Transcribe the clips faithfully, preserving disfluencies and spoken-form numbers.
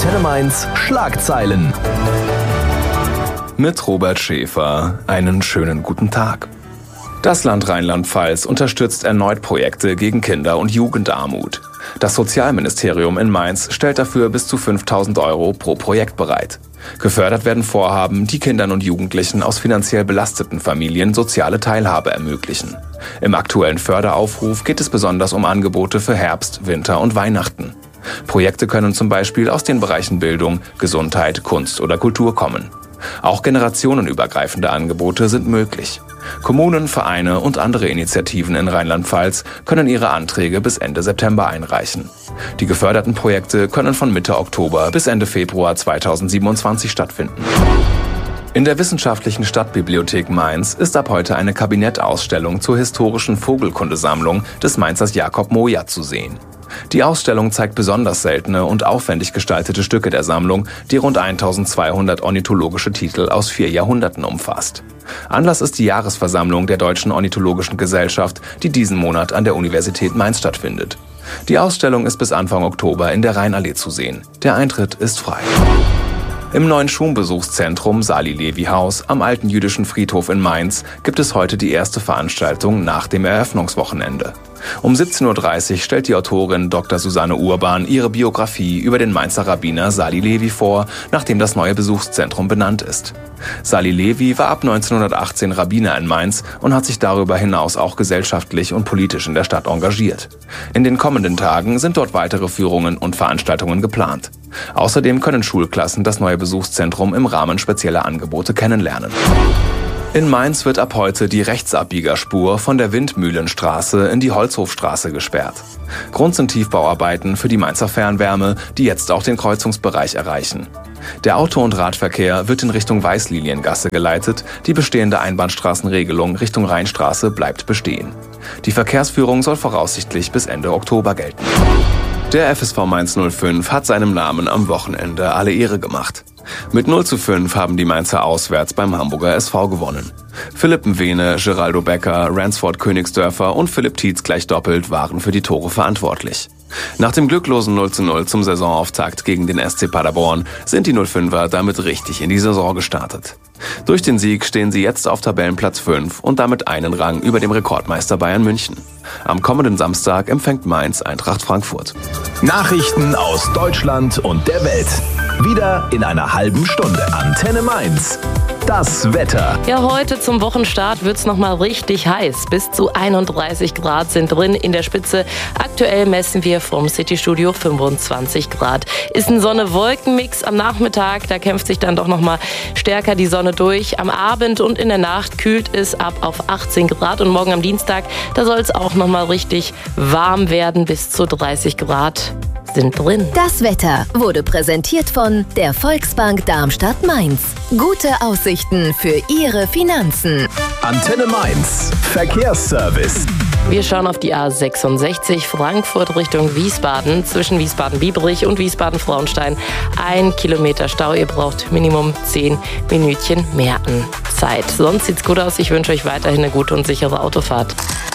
Antenne Mainz Schlagzeilen. Mit Robert Schäfer. Einen schönen guten Tag. Das Land Rheinland-Pfalz unterstützt erneut Projekte gegen Kinder- und Jugendarmut. Das Sozialministerium in Mainz stellt dafür bis zu fünftausend Euro pro Projekt bereit. Gefördert werden Vorhaben, die Kindern und Jugendlichen aus finanziell belasteten Familien soziale Teilhabe ermöglichen. Im aktuellen Förderaufruf geht es besonders um Angebote für Herbst, Winter und Weihnachten. Projekte können zum Beispiel aus den Bereichen Bildung, Gesundheit, Kunst oder Kultur kommen. Auch generationenübergreifende Angebote sind möglich. Kommunen, Vereine und andere Initiativen in Rheinland-Pfalz können ihre Anträge bis Ende September einreichen. Die geförderten Projekte können von Mitte Oktober bis Ende Februar zweitausendsiebenundzwanzig stattfinden. In der Wissenschaftlichen Stadtbibliothek Mainz ist ab heute eine Kabinettausstellung zur historischen Vogelkundesammlung des Mainzers Jakob Moja zu sehen. Die Ausstellung zeigt besonders seltene und aufwendig gestaltete Stücke der Sammlung, die rund eintausendzweihundert ornithologische Titel aus vier Jahrhunderten umfasst. Anlass ist die Jahresversammlung der Deutschen Ornithologischen Gesellschaft, die diesen Monat an der Universität Mainz stattfindet. Die Ausstellung ist bis Anfang Oktober in der Rheinallee zu sehen. Der Eintritt ist frei. Im neuen Schulbesuchszentrum Sali-Levi-Haus am Alten Jüdischen Friedhof in Mainz gibt es heute die erste Veranstaltung nach dem Eröffnungswochenende. Um siebzehn Uhr dreißig stellt die Autorin Doktor Susanne Urban ihre Biografie über den Mainzer Rabbiner Sali Levi vor, nachdem das neue Besuchszentrum benannt ist. Sali Levi war ab neunzehnhundertachtzehn Rabbiner in Mainz und hat sich darüber hinaus auch gesellschaftlich und politisch in der Stadt engagiert. In den kommenden Tagen sind dort weitere Führungen und Veranstaltungen geplant. Außerdem können Schulklassen das neue Besuchszentrum im Rahmen spezieller Angebote kennenlernen. In Mainz wird ab heute die Rechtsabbiegerspur von der Windmühlenstraße in die Holzhofstraße gesperrt. Grund sind Tiefbauarbeiten für die Mainzer Fernwärme, die jetzt auch den Kreuzungsbereich erreichen. Der Auto- und Radverkehr wird in Richtung Weißliliengasse geleitet, die bestehende Einbahnstraßenregelung Richtung Rheinstraße bleibt bestehen. Die Verkehrsführung soll voraussichtlich bis Ende Oktober gelten. Der F S V Mainz null fünf hat seinem Namen am Wochenende alle Ehre gemacht. Mit null zu fünf haben die Mainzer auswärts beim Hamburger S V gewonnen. Philipp Mwene, Geraldo Becker, Ransford Königsdörfer und Philipp Tietz gleich doppelt waren für die Tore verantwortlich. Nach dem glücklosen null zu null zum Saisonauftakt gegen den S C Paderborn sind die null fünfer damit richtig in die Saison gestartet. Durch den Sieg stehen sie jetzt auf Tabellenplatz fünf und damit einen Rang über dem Rekordmeister Bayern München. Am kommenden Samstag empfängt Mainz Eintracht Frankfurt. Nachrichten aus Deutschland und der Welt. Wieder in einer halben Stunde. Antenne Mainz. Das Wetter. Ja, heute zum Wochenstart wird's noch mal richtig heiß. Bis zu einunddreißig Grad sind drin in der Spitze. Aktuell messen wir vom Citystudio fünfundzwanzig Grad. Ist ein Sonne-Wolken-Mix am Nachmittag. Da kämpft sich dann doch noch mal stärker die Sonne durch. Am Abend und in der Nacht kühlt es ab auf achtzehn Grad. Und morgen am Dienstag, da soll es auch noch mal richtig warm werden. Bis zu dreißig Grad sind drin. Das Wetter wurde präsentiert von der Volksbank Darmstadt-Mainz. Gute Aussichten für Ihre Finanzen. Antenne Mainz. Verkehrsservice. Wir schauen auf die A sechsundsechzig Frankfurt Richtung Wiesbaden. Zwischen Wiesbaden-Biebrich und Wiesbaden-Frauenstein ein Kilometer Stau. Ihr braucht Minimum zehn Minütchen mehr an Zeit. Sonst sieht's gut aus. Ich wünsche euch weiterhin eine gute und sichere Autofahrt.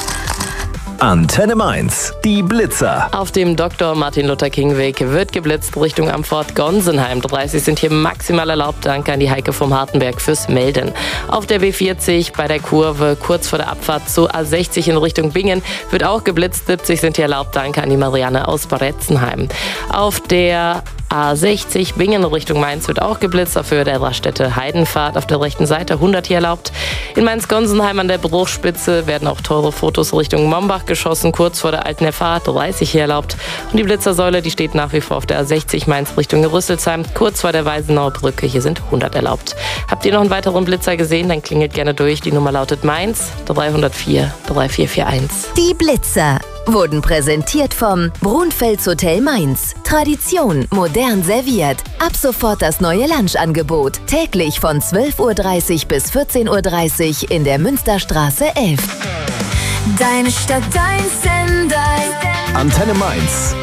Antenne Mainz, die Blitzer. Auf dem Doktor Martin Luther King Weg wird geblitzt Richtung Amfort Gonsenheim. dreißig sind hier maximal erlaubt. Danke an die Heike vom Hartenberg fürs Melden. Auf der B vierzig bei der Kurve kurz vor der Abfahrt zu A sechzig in Richtung Bingen wird auch geblitzt. siebzig sind hier erlaubt. Danke an die Marianne aus Bretzenheim. Auf der A sechzig Bingen Richtung Mainz wird auch geblitzt. Auf Höhe der Raststätte Heidenfahrt auf der rechten Seite hundert hier erlaubt. In Mainz-Gonsenheim an der Bruchspitze werden auch teure Fotos Richtung Mombach geschossen. Kurz vor der alten F A dreißig hier erlaubt. Und die Blitzersäule, die steht nach wie vor auf der A sechzig Mainz Richtung Rüsselsheim. Kurz vor der Weisenauer Brücke, hier sind hundert erlaubt. Habt ihr noch einen weiteren Blitzer gesehen? Dann klingelt gerne durch. Die Nummer lautet Mainz dreihundertvier vierunddreißig eins. Die Blitzer wurden präsentiert vom Brunfels Hotel Mainz. Tradition modern serviert. Ab sofort das neue Lunchangebot. Täglich von zwölf Uhr dreißig bis vierzehn Uhr dreißig in der Münsterstraße elf. Deine Stadt, dein Sender. Antenne Mainz.